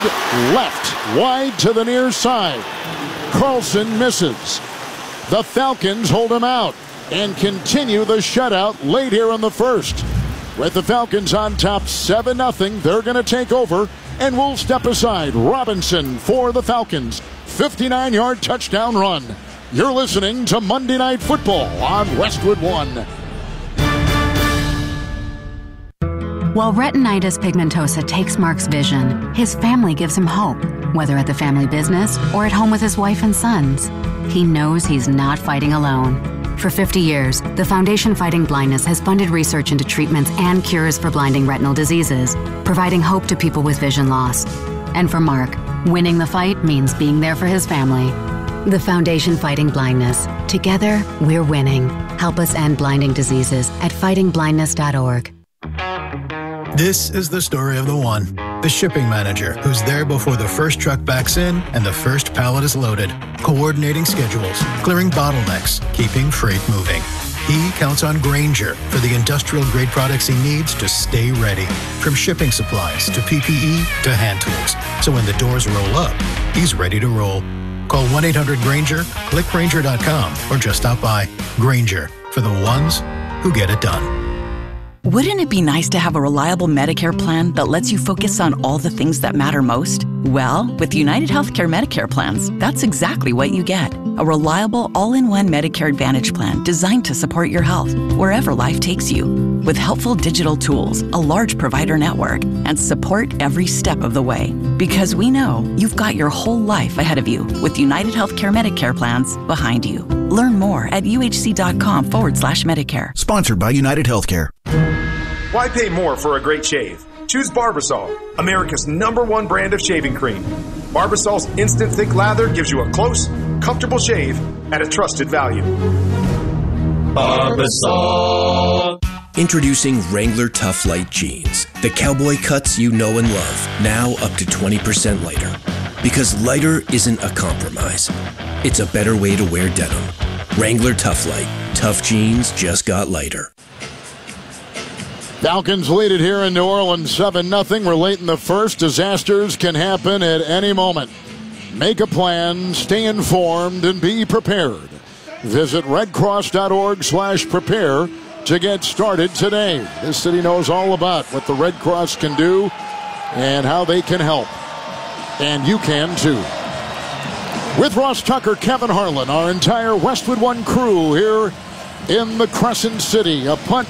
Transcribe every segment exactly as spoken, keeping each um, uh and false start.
Left, wide to the near side. Carlson misses. The Falcons hold him out and continue the shutout late here in the first. With the Falcons on top seven nothing, they're going to take over and will step aside. Robinson for the Falcons. fifty-nine yard touchdown run. You're listening to Monday Night Football on Westwood One. While retinitis pigmentosa takes Mark's vision, his family gives him hope, whether at the family business or at home with his wife and sons. He knows he's not fighting alone. For fifty years, the Foundation Fighting Blindness has funded research into treatments and cures for blinding retinal diseases, providing hope to people with vision loss. And for Mark, winning the fight means being there for his family. The Foundation Fighting Blindness. Together, we're winning. Help us end blinding diseases at fighting blindness dot org. This is the story of the one, the shipping manager who's there before the first truck backs in and the first pallet is loaded, coordinating schedules, clearing bottlenecks, keeping freight moving. He counts on Grainger for the industrial-grade products he needs to stay ready, from shipping supplies to P P E to hand tools. So when the doors roll up, he's ready to roll. Call one eight hundred Grainger, click Grainger dot com, or just stop by. Grainger, for the ones who get it done. Wouldn't it be nice to have a reliable Medicare plan that lets you focus on all the things that matter most? Well, with United Healthcare Medicare plans, that's exactly what you get. A reliable all-in-one Medicare Advantage plan designed to support your health wherever life takes you. With helpful digital tools, a large provider network, and support every step of the way. Because we know you've got your whole life ahead of you with United Healthcare Medicare plans behind you. Learn more at uhc.com forward slash Medicare. Sponsored by United Healthcare. Why pay more for a great shave? Choose Barbasol, America's number one brand of shaving cream. Barbasol's instant thick lather gives you a close, comfortable shave at a trusted value. Barbasol. Introducing Wrangler Tough Light Jeans. The cowboy cuts you know and love, now up to twenty percent lighter. Because lighter isn't a compromise. It's a better way to wear denim. Wrangler Tough Light. Tough jeans just got lighter. Falcons lead it here in New Orleans seven nothing. We're late in the first. Disasters can happen at any moment. Make a plan, stay informed, and be prepared. Visit redcross.org slash prepare to get started today. This city knows all about what the Red Cross can do and how they can help. And you can too. With Ross Tucker, Kevin Harlan, our entire Westwood One crew here in the Crescent City. A punt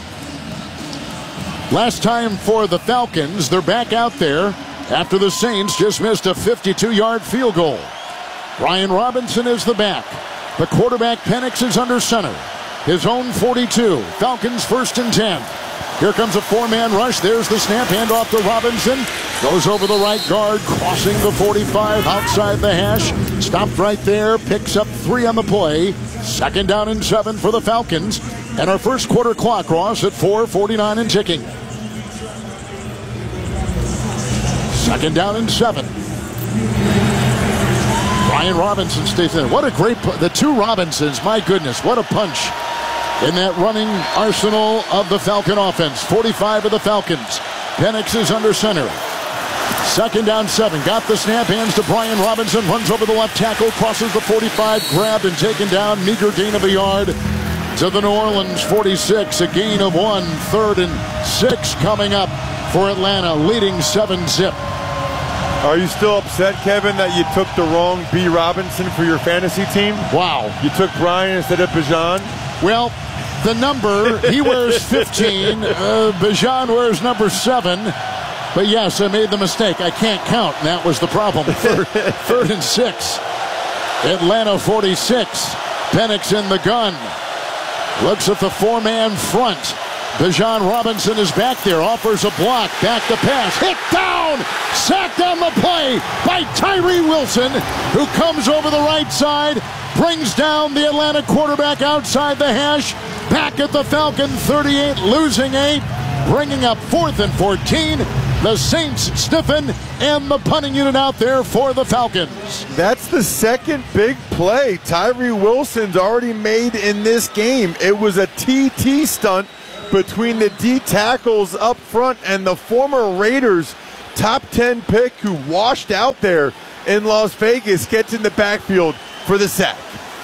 last time for the Falcons. They're back out there after the Saints just missed a fifty-two yard field goal. Brian Robinson is the back. The quarterback, Penix, is under center. His own forty-two. Falcons first and ten. Here comes a four-man rush. There's the snap. Handoff to Robinson. Goes over the right guard, crossing the forty-five outside the hash. Stopped right there. Picks up three on the play. Second down and seven for the Falcons. And our first quarter clock, Ross, at four forty-nine and ticking. Second down and seven. Brian Robinson stays in. What a great, the two Robinsons, my goodness, what a punch in that running arsenal of the Falcon offense. forty-five of the Falcons. Penix is under center. Second down, seven. Got the snap, hands to Brian Robinson, runs over the left tackle, crosses the forty-five, grabbed and taken down. Meager gain of a yard to the New Orleans forty-six. A gain of one. Third and six coming up for Atlanta, leading seven zip. Are you still upset, Kevin, that you took the wrong B. Robinson for your fantasy team? Wow. You took Brian instead of Bijan? Well, the number, he wears fifteen. Uh, Bijan wears number seven. But yes, I made the mistake. I can't count, and that was the problem. Third, third and six. Atlanta forty-six. Penix in the gun. Looks at the four-man front. Bijan Robinson is back there, offers a block, back to pass, hit down, sacked on the play by Tyree Wilson, who comes over the right side, brings down the Atlanta quarterback outside the hash, back at the Falcon thirty-eight, losing eight, bringing up fourth and fourteen. The Saints stiffen, and the punting unit out there for the Falcons. That's the second big play Tyree Wilson's already made in this game. It was a T T stunt between the D tackles up front and the former Raiders top ten pick who washed out there in Las Vegas gets in the backfield for the sack.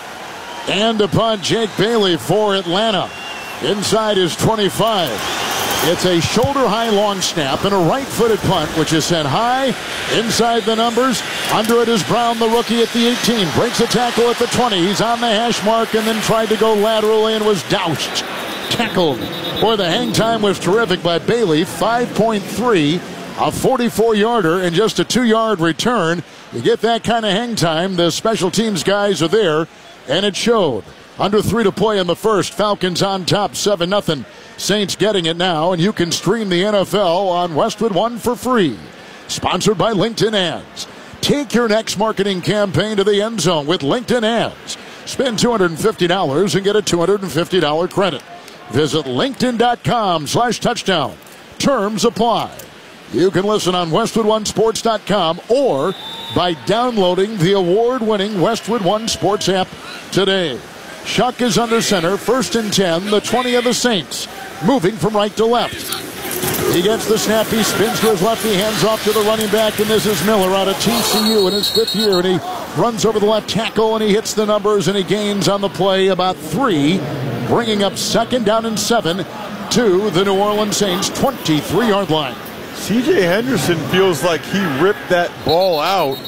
And upon Jake Bailey for Atlanta. Inside his twenty-five. It's a shoulder-high long snap and a right-footed punt, which is sent high inside the numbers. Under it is Brown, the rookie, at the eighteen. Breaks a tackle at the twenty. He's on the hash mark and then tried to go laterally and was doused. Tackled. Boy, the hang time was terrific by Bailey. five point three, a forty-four yarder, and just a two-yard return. You get that kind of hang time, the special teams guys are there, and it showed. Under three to play in the first. Falcons on top, seven nothing. Saints getting it now, and you can stream the N F L on Westwood One for free. Sponsored by LinkedIn Ads. Take your next marketing campaign to the end zone with LinkedIn Ads. Spend two hundred fifty dollars and get a two hundred fifty dollars credit. Visit linkedin.com slash touchdown. Terms apply. You can listen on westwood one sports dot com or by downloading the award-winning Westwood One Sports app today. Shuck is under center, first and ten, the twenty of the Saints. Moving from right to left. He gets the snap, he spins to his left, he hands off to the running back, and this is Miller out of T C U in his fifth year, and he runs over the left tackle, and he hits the numbers, and he gains on the play about three, bringing up second down and seven to the New Orleans Saints twenty-three-yard line. C J Henderson feels like he ripped that ball out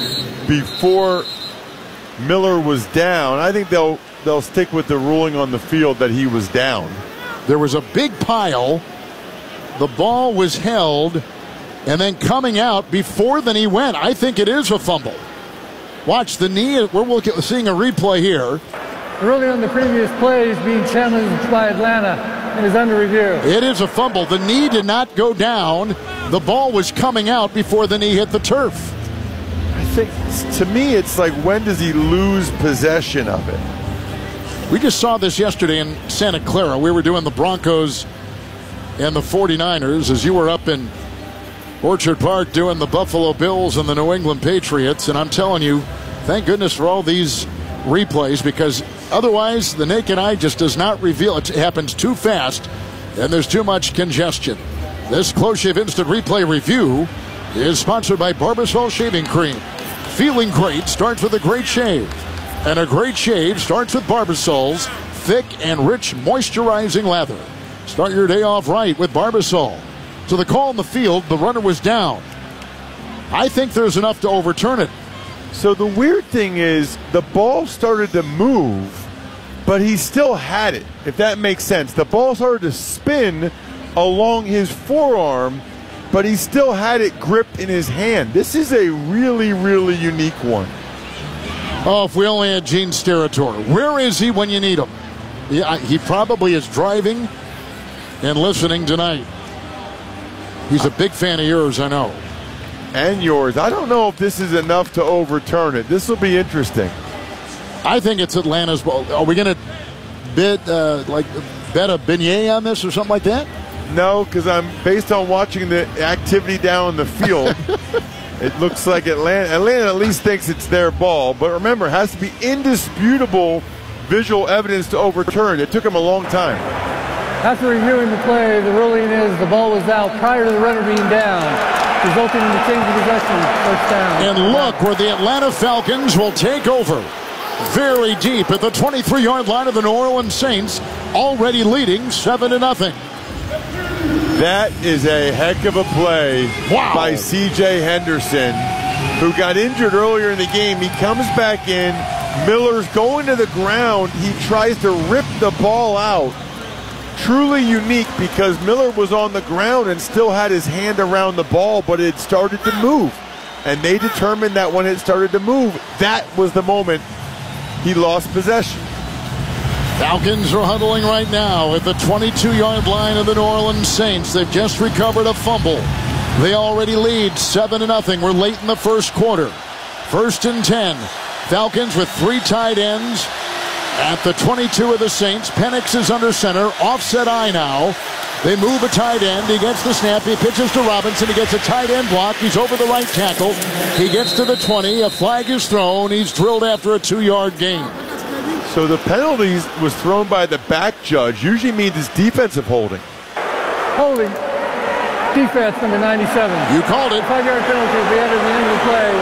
before Miller was down. I think they'll they'll stick with the ruling on the field that he was down. There was a big pile. The ball was held, and then coming out before the knee went. I think it is a fumble. Watch the knee. We're seeing a replay here. Ruling on the previous play is being challenged by Atlanta and is under review. It is a fumble. The knee did not go down. The ball was coming out before the knee hit the turf. I think, to me, it's like, when does he lose possession of it? We just saw this yesterday in Santa Clara. We were doing the Broncos and the forty-niners as you were up in Orchard Park doing the Buffalo Bills and the New England Patriots. And I'm telling you, thank goodness for all these replays, because otherwise the naked eye just does not reveal. It happens too fast and there's too much congestion. This Close Shave Instant Replay Review is sponsored by Barbasol Shaving Cream. Feeling great starts with a great shave. And a great shave starts with Barbasol's thick and rich moisturizing lather. Start your day off right with Barbasol. So the call in the field, the runner was down. I think there's enough to overturn it. So the weird thing is the ball started to move, but he still had it, if that makes sense. The ball started to spin along his forearm, but he still had it gripped in his hand. This is a really, really unique one. Oh, if we only had Gene Steratore. Where is he when you need him? Yeah, he probably is driving and listening tonight. He's a big fan of yours, I know. And yours. I don't know if this is enough to overturn it. This will be interesting. I think it's Atlanta's ball. Are we going to bid uh, like bet a beignet on this or something like that? No, because I'm based on watching the activity down in the field. It looks like Atlanta, Atlanta at least thinks it's their ball. But remember, it has to be indisputable visual evidence to overturn. It took him a long time. After reviewing the play, the ruling is the ball was out prior to the runner being down, resulting in the change of possession, first down. And look where the Atlanta Falcons will take over. Very deep at the twenty-three-yard line of the New Orleans Saints, already leading seven to nothing. That is a heck of a play wow. by C J Henderson, who got injured earlier in the game. He comes back in. Miller's going to the ground. He tries to rip the ball out. Truly unique, because Miller was on the ground and still had his hand around the ball, but it started to move. And they determined that when it started to move, that was the moment he lost possession. Falcons are huddling right now at the twenty-two-yard line of the New Orleans Saints. They've just recovered a fumble. They already lead seven to nothing. We're late in the first quarter. First and ten. Falcons with three tight ends at the twenty-two of the Saints. Penix is under center. Offset eye now. They move a tight end. He gets the snap. He pitches to Robinson. He gets a tight end block. He's over the right tackle. He gets to the twenty. A flag is thrown. He's drilled after a two-yard gain. So the penalty was thrown by the back judge. Usually means it's defensive holding. Holding. Defense, number ninety-seven. You called it. Five-yard penalty at the end of the end of the play.